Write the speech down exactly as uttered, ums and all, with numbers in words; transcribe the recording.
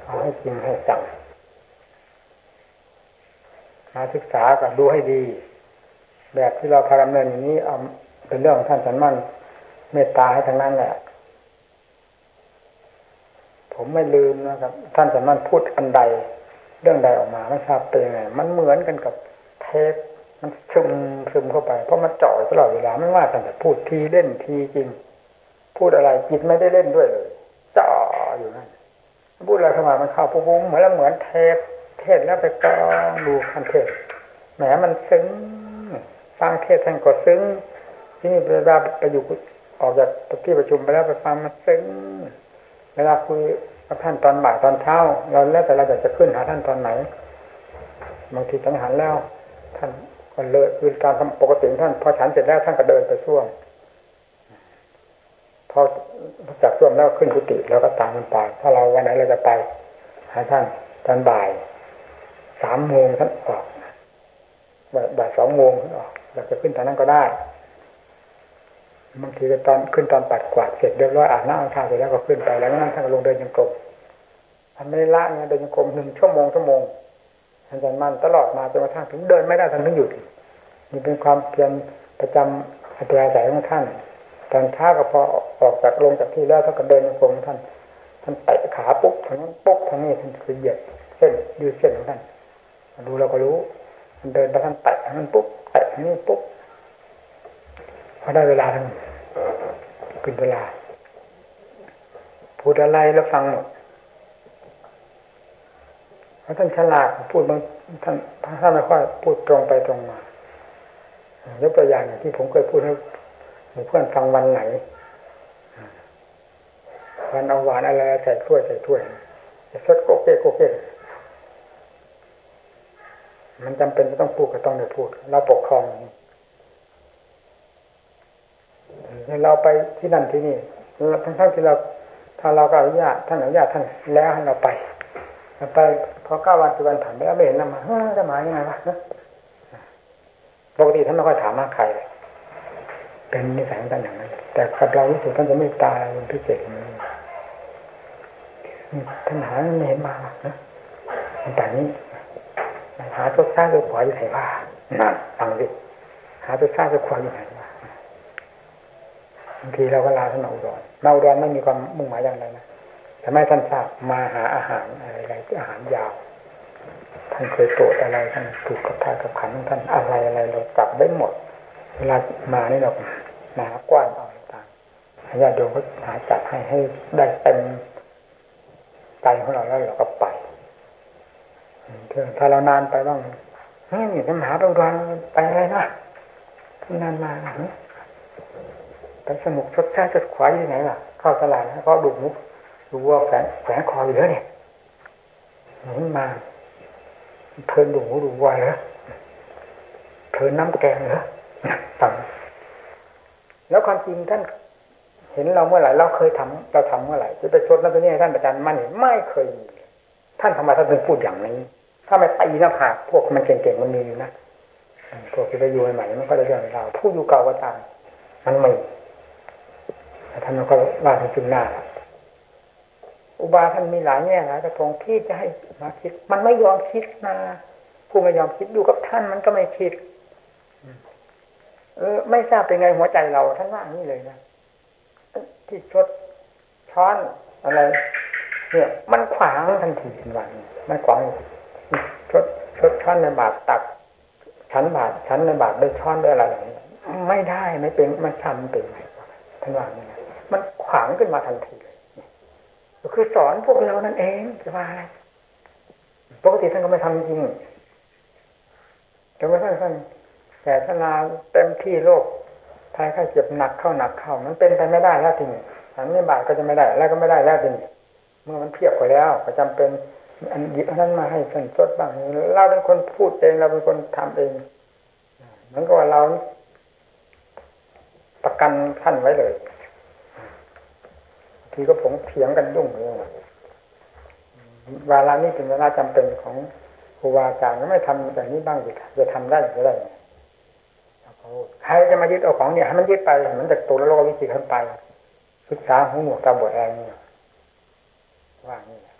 เอาให้จริงให้จังมาศึกษากับดูให้ดีแบบที่เราพาดำเนินอย่างนี้เอาเป็นเรื่องของท่านสันมั่นเมตตาให้ทั้งนั้นแหละผมไม่ลืมนะครับท่านสันมั่นพูดอันใดเรื่องใดออกมาไม่ทราบเป็นยังไงมันเหมือนกันกับเทปมันซึมซึมเข้าไปเพราะมันจ่อตลอดเวลาไม่ว่าท่านจะพูดทีเล่นทีจริงพูดอะไรจิตไม่ได้เล่นด้วยเลยจ่ออยู่นั่นพูดอะไรเข้ามามันเข้าปุ๊บเหมือนแล้วเหมือนเทปเทศแล้วไปกรองดูคันเทศแหมมันซึ้งฟังเทศท่านก็ซึ้งที่นี่เวลาไปอยู่ออกจากที่ประชุมไปแล้วไปฟังมันซึ้งเวลาคุยกับท่านตอนบ่ายตอนเช้าเราแล้วแต่เราจะขึ้นหาท่านตอนไหนบางทีฉันหันแล้วท่านก็เลยคือตามปกติท่านพอฉันเสร็จแล้วท่านก็เดินไปส้วมพอจากส้วมแล้วขึ้นกุฏิเราก็ตามมันไปถ้าเราวันไหนเราจะไปหาท่านตอนบ่ายสามโมงท่านออกบ่ายสองโมงท่านออกเราจะขึ้นตอนนั้นก็ได้บางทีก็ตอนขึ้นตอนปัดกวาดเสร็จเรียบร้อยอาบน้ำอาบท่าเสร็จแล้วก็ขึ้นไปแล้วนั่นท่านก็ลงเดินจงกรมท่านไม่ได้ละเนี่ยเดินจงกรมหนึ่งชั่วโมงชั่วโมงท่านจะมั่นตลอดมาจนกระทั่งถึงเดินไม่ได้ท่านถึงหยุดนี่เป็นความเพียรประจำอัธยาศัยของท่านตอนเช้าก็พอออกจากลงจากที่แล้วท่านก็เดินจงกรมท่านท่านเตะขาปุ๊บทางนั้นปุ๊บทางนี้ท่านคือเหยียดเส้นยืดเส้นของท่านดูเราก็รู้ท่านเดินไปท่านเตะทางนั้นปุ๊บเตะทางนี้ปุ๊บพอได้เวลาทั้งขึ้นเวลาพูดอะไรแล้วฟังหมดเพราะท่านฉลาดพูดบางท่านท่านไม่ค่อยพูดตรงไปตรงมายกตัวอย่างอย่างที่ผมเคยพูดให้เพื่อนฟังวันไหนวันเอาหวานอะไรใส่ถ้วยใส่ถ้วยจะซดโกเก้โกเก้มันจำเป็นจะต้องพูดก็ต้องได้พูดเราปกครองเราไปที่นั่นที่นี่ทั้งๆที่เราถ้าเราก็อนุญาตท่านอนุญาตท่านแล้วให้เราไปไปพอเก้าวันสิบวันผ่านไปแล้วไม่เห็นนำมาเฮ้ยจะมายังไงวะปกติท่านไม่ค่อยถามมาใครเลยเป็นนิสัยของท่านอย่างนั้นแต่กับเรารู้สึกท่านจะไม่ตายเป็นพิเศษอย่างนี้ท่านหาไม่เห็นมานะแต่นี้หาตัวซ่าตัวขวาอยู่ไหนวะนั่นฟังดิหาตัวซ่าตัวขวาอยู่ไหนวะบางทีเราก็ลาท่านอุดรมาอุดรไม่มีความมุ่งหมายอย่างไรนะแต่ไม่ท่านทราบมาหาอาหารอะไรที่อาหารยาวท่านเคยโปรดอะไรท่านถูกกับทายกับขันท่านอะไรอะไรเราจับได้หมดเวลามานี่เราหนากว้างเอาต่างๆญาติโยมก็หาจัดให้ให้ได้เต็มใจของเราแล้วเราก็ไปถ้าเรานานไปบ้างเฮ้ยนี่จะมาหาไปอุดรไปอะไรนะนานมาไปสนุกชดใช้ชดขวายที่ไหนล่ะเข้าตลาดแล้วก็ดูมุกดูว่าแฝงแฝงคออยู่แล้วเนี่ยมันมาเพลินดูดูว่าเหรอเพลินน้ำแกงเหรอฟังแล้วความจริงท่านเห็นเราเมื่อไหร่เราเคยทำเราทำเมื่อไหร่จะไปชดนั่นตัวนี้ท่านอาจารย์มั่นเห็นไม่เคยมีท่านทำไมท่านถึงพูดอย่างนี้ถ้าไม่ตีหน้าผากพวกมันเก่งๆมันมีอยู่นะพวกที่ไปอยู่ใหม่ๆมันก็ได้เรื่องเราผู้อยู่เก่าก็ตามมันไม่ท่านก็ว่าถึงจุดหน้าอุบาท่านมีหลายแง่หลายกระทงที่จะให้มาคิดมันไม่ยอมคิดนะผู้ไม่ยอมคิดอยู่กับท่านมันก็ไม่คิดเออไม่ทราบเป็นไงหัวใจเราท่านว่าอย่างนี้เลยนะที่ชดช้อนอะไรเนี่ยมันขวางทันทีทันวันมันขวางชดชดช้อนในบาตรตักชั้นบาตรชั้นในบาตรด้วยช้อนด้วยอะไรอย่างนี้ไม่ได้ไม่เป็นมันทำเป็นไงท่านว่าอย่างนี้นะมันขวางขึ้นมาทันทีก็คือสอนพวกเรานั่นเองจะว่าอะไรปกติท่านก็ไม่ทำจริงแต่ว่าท่านท่านแต่ท่านลาเต็มที่โรคภัยไข้เจ็บหนักเข้าหนักเข้ามันเป็นไปไม่ได้แล้วทีนี้ฉันไม่บาดก็จะไม่ได้แล้วก็ไม่ได้แล้วทีนี้เมื่อมันเพียบไปแล้วก็จำเป็นอันหยิบอันนั้นมาให้ท่านสดบ้างเราเป็นคนพูดเองเราเป็นคนทำเองเหมือนกับว่าเราประกันท่านไว้เลยทีก็ผมเถียงกันยุ่งเลยวาระนี้เป็นเวลาจำเป็นของครูบาอาจารย์ก็ไม่ทำแบบนี้บ้างสิจะทำได้หรือไม่ใครจะมายึดเอาของเนี่ยให้มันยึดไปมันจะตัวโลกวิจิตรขึ้นไปศึกษาหูหนวกตาบอดแองว่านี่